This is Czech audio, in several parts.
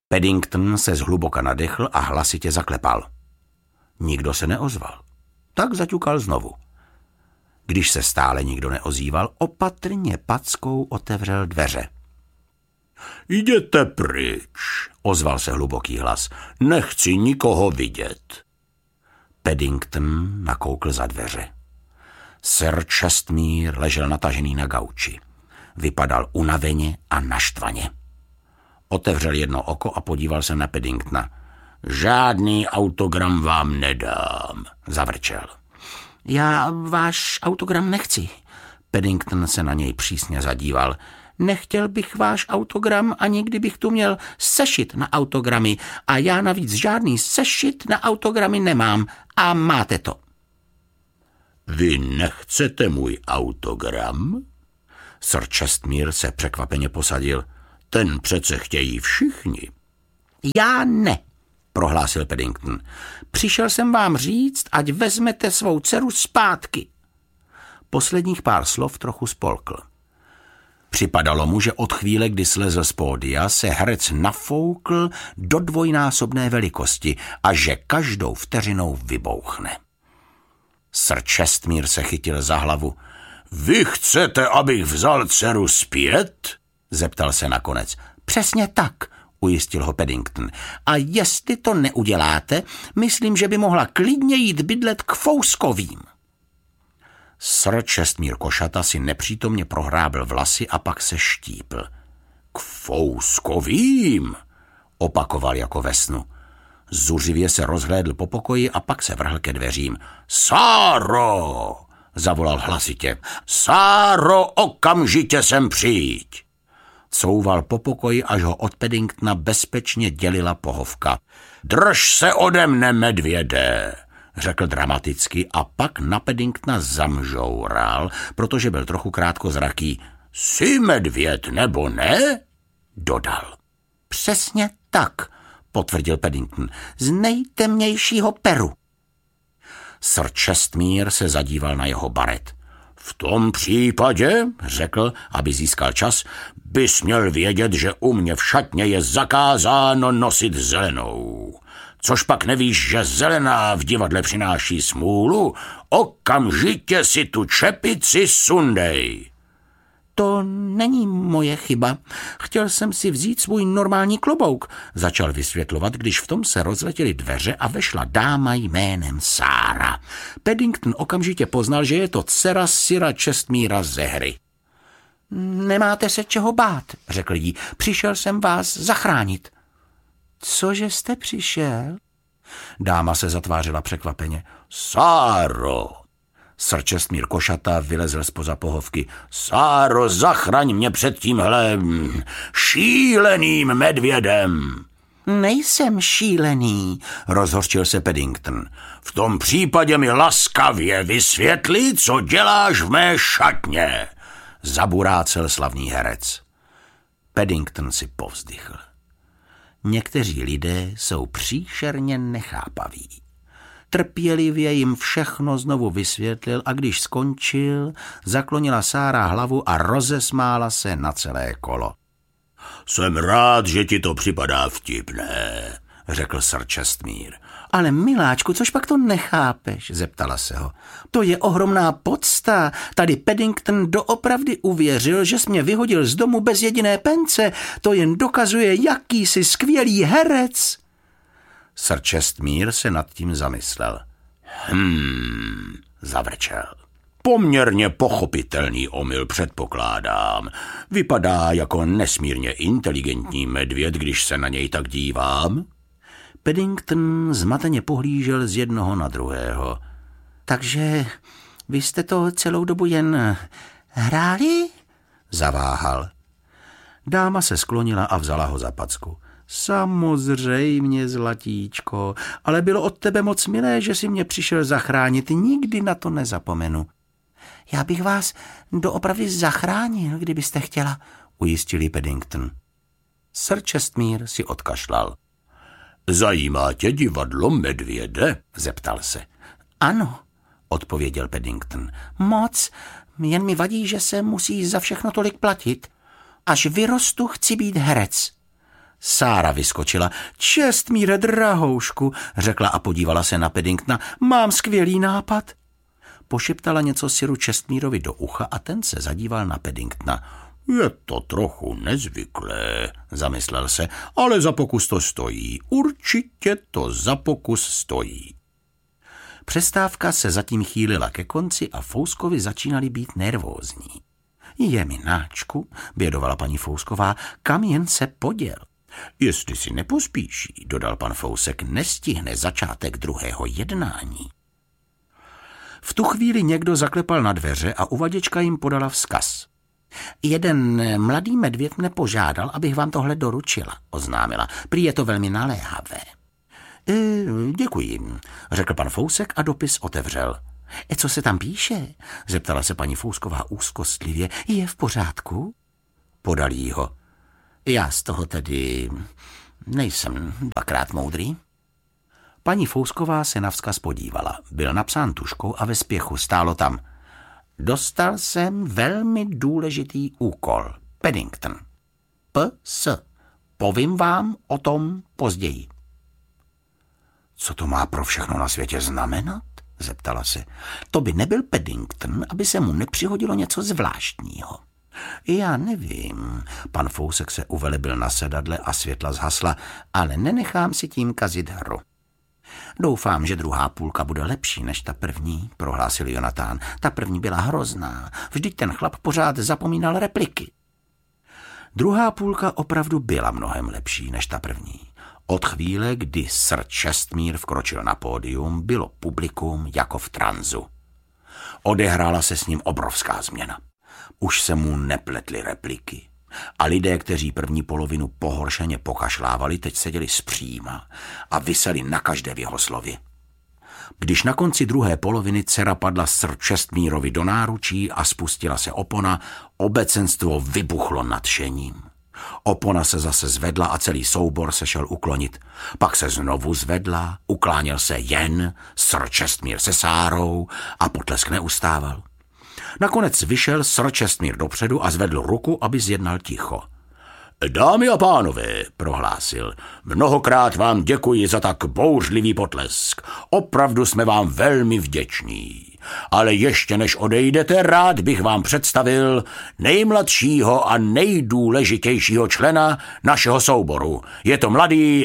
Paddington se zhluboka nadechl a hlasitě zaklepal. Nikdo se neozval. Tak zaťukal znovu. Když se stále nikdo neozýval, opatrně packou otevřel dveře. Jděte pryč, ozval se hluboký hlas. Nechci nikoho vidět. Paddington nakoukl za dveře. Sir Čestmír ležel natažený na gauči. Vypadal unaveně a naštvaně. Otevřel jedno oko a podíval se na Paddingtona. Žádný autogram vám nedám, zavrčel. Já váš autogram nechci. Paddington se na něj přísně zadíval. Nechtěl bych váš autogram, ani kdybych tu měl sešit na autogramy. A já navíc žádný sešit na autogramy nemám. A máte to. Vy nechcete můj autogram? Sir Čestmír se překvapeně posadil. Ten přece chtějí všichni. Já ne, prohlásil Paddington. Přišel jsem vám říct, ať vezmete svou dceru zpátky. Posledních pár slov trochu spolkl. Připadalo mu, že od chvíle, kdy slezl z pódia, se herec nafoukl do dvojnásobné velikosti a že každou vteřinou vybouchne. Sir Čestmír se chytil za hlavu. Vy chcete, abych vzal dceru zpět? Zeptal se nakonec. Přesně tak, ujistil ho Paddington. A jestli to neuděláte, myslím, že by mohla klidně jít bydlet k Fouskovým. Sir Čestmír Košata si nepřítomně prohrábl vlasy a pak se štípl. K Fouskovým, opakoval jako ve snu. Zuřivě se rozhlédl po pokoji a pak se vrhl ke dveřím. Sáro, zavolal hlasitě. Sáro, okamžitě sem přijď. Couval po pokoji, až ho od Paddingtona bezpečně dělila pohovka. Drž se ode mne, medvěde, řekl dramaticky a pak na Paddingtona zamžoural, protože byl trochu krátkozraký. Jsi medvěd, nebo ne? Dodal. Přesně tak, potvrdil Paddington, z nejtemnějšího Peru. Sir Čestmír se zadíval na jeho baret. V tom případě, řekl, aby získal čas, bys měl vědět, že u mě v šatně je zakázáno nosit zelenou. Což pak nevíš, že zelená v divadle přináší smůlu? Okamžitě si tu čepici sundej. To není moje chyba. Chtěl jsem si vzít svůj normální klobouk, začal vysvětlovat, když v tom se rozletěly dveře a vešla dáma jménem Sára. Paddington okamžitě poznal, že je to dcera Sira Čestmíra ze hry. Nemáte se čeho bát, řekl jí, přišel jsem vás zachránit. Cože jste přišel? Dáma se zatvářila překvapeně. Sáro! Sir Čestmír Košata vylezl zpoza pohovky. Sáro, zachraň mě před tímhle šíleným medvědem. Nejsem šílený, rozhořčil se Paddington. V tom případě mi laskavě vysvětli, co děláš v mé šatně, zaburácel slavný herec. Paddington si povzdychl. Někteří lidé jsou příšerně nechápaví. Trpělivě jim všechno znovu vysvětlil a když skončil, zaklonila Sára hlavu a rozesmála se na celé kolo. Jsem rád, že ti to připadá vtipné, řekl Sir Čestmír. Ale miláčku, což pak to nechápeš, zeptala se ho. To je ohromná podsta. Tady Paddington doopravdy uvěřil, že jsi mě vyhodil z domu bez jediné pence. To jen dokazuje, jaký jsi skvělý herec. Sir Čestmír se nad tím zamyslel. Zavrčel. Poměrně pochopitelný omyl, předpokládám. Vypadá jako nesmírně inteligentní medvěd, když se na něj tak dívám. Paddington zmateně pohlížel z jednoho na druhého. Takže vy jste to celou dobu jen hráli? Zaváhal. Dáma se sklonila a vzala ho za packu. Samozřejmě, zlatíčko, ale bylo od tebe moc milé, že jsi mě přišel zachránit. Nikdy na to nezapomenu. Já bych vás doopravdy zachránil, kdybyste chtěla, ujistil Paddington. Sir Čestmír si odkašlal. Zajímá tě divadlo, medvěde? Zeptal se. Ano, odpověděl Paddington. Moc, jen mi vadí, že se musí za všechno tolik platit. Až vyrostu, chci být herec. Sára vyskočila. Čestmíre, drahoušku, řekla a podívala se na Paddingtona. Mám skvělý nápad. Pošeptala něco Siru Čestmírovi do ucha a ten se zadíval na Paddingtona. Je to trochu nezvyklé, zamyslel se, ale za pokus to stojí. Určitě to za pokus stojí. Přestávka se zatím chýlila ke konci a Fouskovi začínali být nervózní. Je mináčku, bědovala paní Fousková, kam jen se poděl. Jestli si nepospíší, dodal pan Fousek, nestihne začátek druhého jednání. V tu chvíli někdo zaklepal na dveře a uvaděčka jim podala vzkaz. Jeden mladý medvěd mne požádal, abych vám tohle doručila, oznámila. Prý je to velmi naléhavé. Děkuji, řekl pan Fousek a dopis otevřel. Co se tam píše? Zeptala se paní Fousková úzkostlivě. Je v pořádku? Podal jí ho. Já z toho tedy nejsem dvakrát moudrý. Paní Fousková se na vzkaz podívala. Byl napsán tužkou a ve spěchu stálo tam. Dostal jsem velmi důležitý úkol. Paddington. P.S. Povím vám o tom později. Co to má pro všechno na světě znamenat? Zeptala se. To by nebyl Paddington, aby se mu nepřihodilo něco zvláštního. Já nevím. Pan Fousek se uvelebil na sedadle a světla zhasla, ale nenechám si tím kazit hru. Doufám, že druhá půlka bude lepší než ta první, prohlásil Jonatán. Ta první byla hrozná. Vždyť ten chlap pořád zapomínal repliky. Druhá půlka opravdu byla mnohem lepší než ta první. Od chvíle, kdy Sir Čestmír vkročil na pódium, bylo publikum jako v tranzu. Odehrála se s ním obrovská změna. Už se mu nepletly repliky. A lidé, kteří první polovinu pohoršeně pokašlávali, teď seděli zpříma a viseli na každé v jeho slově. Když na konci druhé poloviny dcera padla Sir Čestmírovi do náručí a spustila se opona, obecenstvo vybuchlo nadšením. Opona se zase zvedla a celý soubor se šel uklonit. Pak se znovu zvedla, ukláněl se jen Sir Čestmír se Sárou a potlesk neustával. Nakonec vyšel Sir Čestmír dopředu a zvedl ruku, aby zjednal ticho. Dámy a pánové, prohlásil, mnohokrát vám děkuji za tak bouřlivý potlesk. Opravdu jsme vám velmi vděční. Ale ještě než odejdete, rád bych vám představil nejmladšího a nejdůležitějšího člena našeho souboru. Je to mladý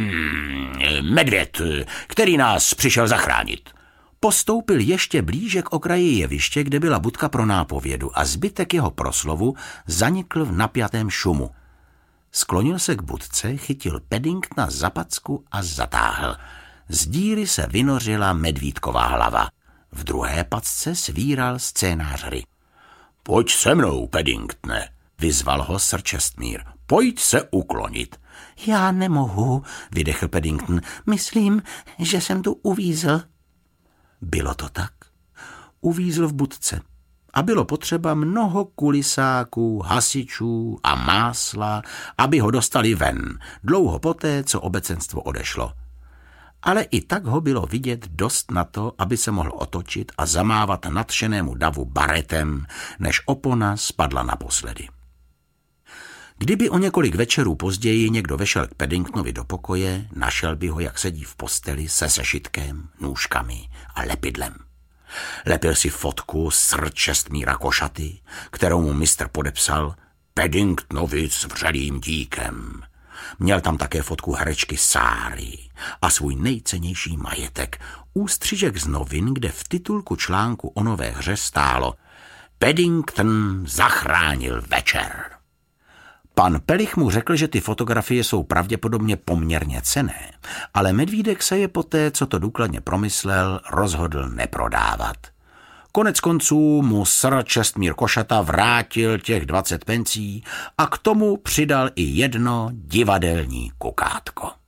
medvěd, který nás přišel zachránit. Postoupil ještě blíže k okraji jeviště, kde byla budka pro nápovědu a zbytek jeho proslovu zanikl v napjatém šumu. Sklonil se k budce, chytil Paddingtona za packu a zatáhl. Z díry se vynořila medvídková hlava. V druhé pacce svíral scénář hry. Pojď se mnou, Paddingtone, vyzval ho Sir Čestmír. Pojď se uklonit. Já nemohu, vydechl Paddington. Myslím, že jsem tu uvízl. Bylo to tak. Uvízl v budce. A bylo potřeba mnoho kulisáků, hasičů a másla, aby ho dostali ven, dlouho poté, co obecenstvo odešlo. Ale i tak ho bylo vidět dost na to, aby se mohl otočit a zamávat nadšenému davu baretem, než opona spadla naposledy. Kdyby o několik večerů později někdo vešel k Paddingtonovi do pokoje, našel by ho, jak sedí v posteli se sešitkem, nůžkami a lepidlem. Lepil si fotku Sir Čestmíra Košaty, kterou mu mistr podepsal Paddingtonovi s vřelým díkem. Měl tam také fotku herečky Sáry a svůj nejcennější majetek, ústřižek z novin, kde v titulku článku o nové hře stálo Paddington zachránil večer. Pan Pelich mu řekl, že ty fotografie jsou pravděpodobně poměrně cenné, ale medvídek se je poté, co to důkladně promyslel, rozhodl neprodávat. Konec konců mu Sir Čestmír Košata vrátil těch 20 pencí a k tomu přidal i jedno divadelní kukátko.